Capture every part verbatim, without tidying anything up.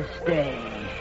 glorious day.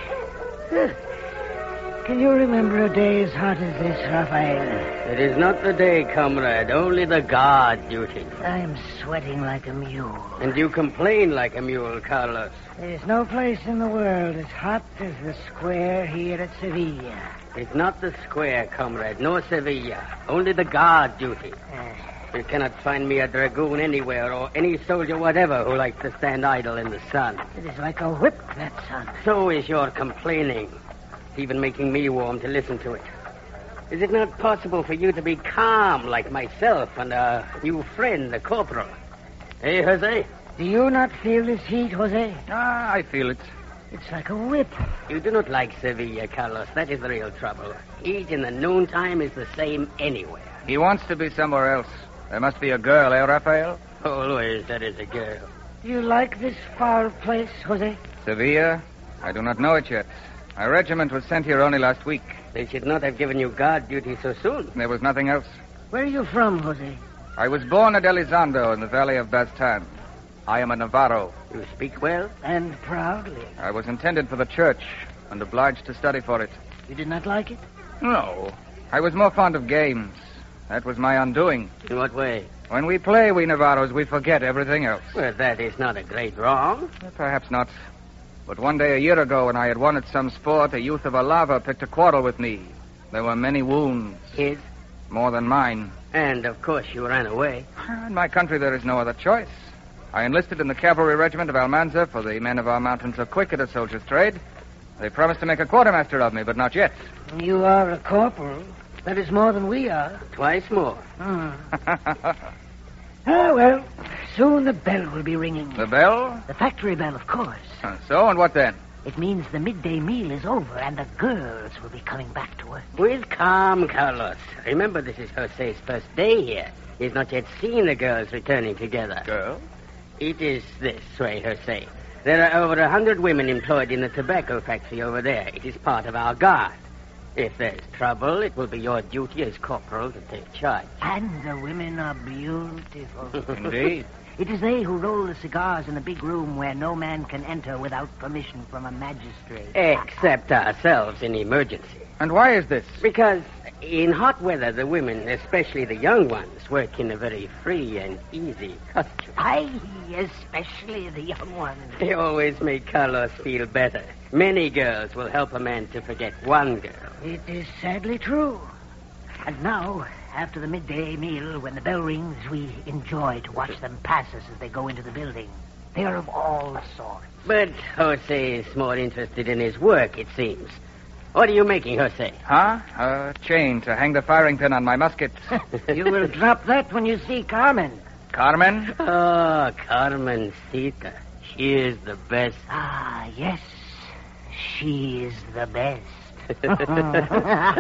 Can you remember a day as hot as this, Raphael? It is not the day, comrade, only the guard duty. I'm sweating like a mule. And you complain like a mule, Carlos. There's no place in the world as hot as the square here at Sevilla. It's not the square, comrade, nor Sevilla. Only the guard duty. Uh, You cannot find me a dragoon anywhere or any soldier whatever who likes to stand idle in the sun. it is like a whip, that sun. So is your complaining. It's even making me warm to listen to it. Is it not possible for you to be calm like myself and our new friend, the corporal? Hey, Jose? Do you not feel this heat, Jose? Ah, I feel it. It's like a whip. You do not like Sevilla, Carlos. That is the real trouble. Heat in the noontime is the same anywhere. He wants to be somewhere else. There must be a girl, eh, Raphael? Always there is a girl. Do you like this foul place, Jose? Sevilla? I do not know it yet. Our regiment was sent here only last week. They should not have given you guard duty so soon. There was nothing else. Where are you from, Jose? I was born at Elizondo in the valley of Baztan. I am a Navarro. You speak well? And proudly. I was intended for the church and obliged to study for it. You did not like it? No. I was more fond of games. That was my undoing. In what way? When we play, we Navarros, we forget everything else. Well, that is not a great wrong. Perhaps not. But one day a year ago, when I had won at some sport, a youth of Alava picked a quarrel with me. There were many wounds. His? More than mine. And, of course, you ran away. In my country, there is no other choice. I enlisted in the cavalry regiment of Almanza, for the men of our mountains are quick at a soldier's trade. They promised to make a quartermaster of me, but not yet. You are a corporal. That is more than we are. Twice more. Hmm. Ah, well, soon the bell will be ringing. The bell? The factory bell, of course. Uh, So, and what then? It means the midday meal is over and the girls will be coming back to work. With calm, Carlos. Remember, this is Jose's first day here. He's not yet seen the girls returning together. Girl? It is this way, Jose. There are over a hundred women employed in the tobacco factory over there. It is part of our guard. If there's trouble, it will be your duty as corporal to take charge. And the women are beautiful. Indeed. It is they who roll the cigars in the big room where no man can enter without permission from a magistrate. Except ourselves in emergency. And why is this? Because in hot weather, the women, especially the young ones, work in a very free and easy costume. Aye, especially the young ones. They always make Carlos feel better. Many girls will help a man to forget one girl. It is sadly true. And now, after the midday meal, when the bell rings, we enjoy to watch them pass us as they go into the building. They are of all sorts. But Jose is more interested in his work, it seems. What are you making, Jose? Huh? A chain to hang the firing pin on my musket. You will drop that when you see Carmen. Carmen? Oh, Carmencita. She is the best. Ah, yes. She is the best.